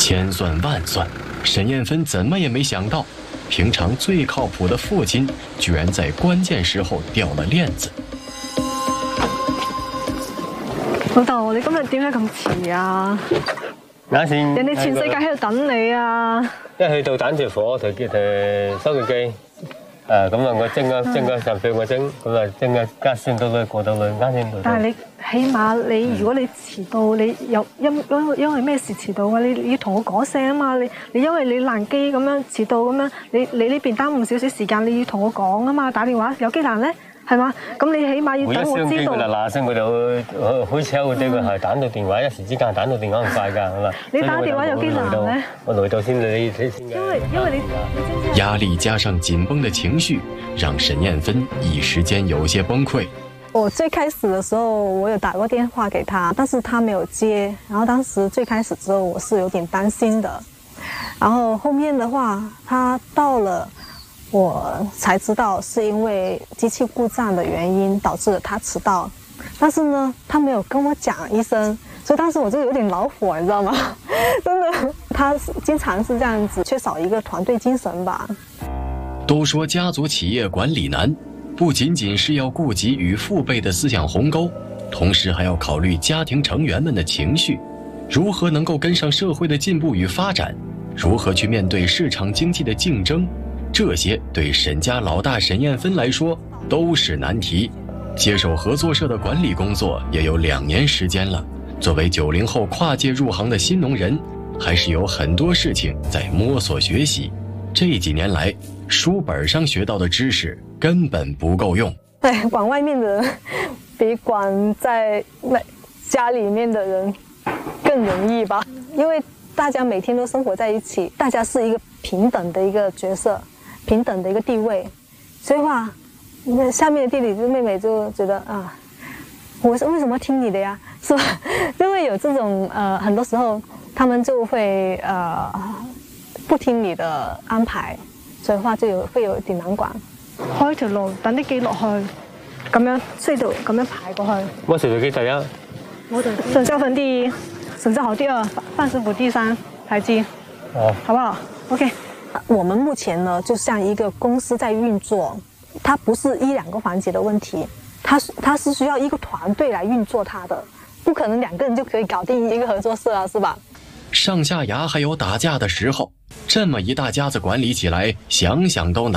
千算万算，沈艳芬怎么也没想到，平常最靠谱的父亲，居然在关键时候掉了链子。 老豆，你今日點解咁遲啊？ 啱先， 人哋全世界喺度等你啊！ 一去到等住火台收據機，咁啊我蒸咗10秒我蒸，咁啊蒸咗加先到去過到去啱先到。但係你起碼你如果你遲到，你有因為咩事遲到啊？你要同我講聲啊嘛！你因為你爛機咁樣遲到咁樣，你呢邊耽誤少少時間，你要同我講啊嘛！打電話有幾難咧？係嘛？咁你起碼要等我知道。 嗱聲佢就好巧嘅啫，佢係打到電話，一時之間打到電話唔快㗎，係嘛？ 你打電話有幾難咧？ 我來到先你先。 因為你壓力加上緊繃的情緒，讓沈艳芬一時間有些崩潰。 我最開始的時候，我有打過電話給他，但是他沒有接。然後當時最開始之後，我是有點擔心的。然後後面的話，他到了。我才知道是因為機器故障的原因導致了他遲到，但是呢，他沒有跟我講一聲，所以當時我就有點惱火，你知道嗎？真的，他經常是這樣子，缺少一個團隊精神吧。 都說家族企業管理難，不僅僅是要顧及與父輩的思想鴻溝，同時還要考慮家庭成員們的情緒，如何能夠跟上社會的進步與發展，如何去面對市場經濟的競爭。這些對沈家老大沈艳芬來說都是難題。接手合作社的管理工作也有2年時間了。作為90後跨界入行的新農人，還是有很多事情在摸索學習。這幾年來，書本上學到的知識根本不夠用。 對，管外面的人比管在家裡面的人更容易吧？因為大家每天都生活在一起，大家是一個平等的一個角色。平等的一個地位，所以話，那下面的弟弟妹妹就覺得啊，我為什麼聽你的呀？是吧？就會有這種很多時候他們就會不聽你的安排，所以話就會有點難管。開條路，等啲機落去，咁樣隧道咁樣排過去。 我隧道機第一， 沈少芬第一，沈兆豪第2，范師傅第3，排機，好不好 ？OK。我們目前呢，就像一個公司在運作，它不是1、2個環節的問題，它是需要一個團隊來運作它的，不可能2個人就可以搞定一個合作社啊，是吧？ 上下牙還有打架的時候，這麼一大家子管理起來，想想都難。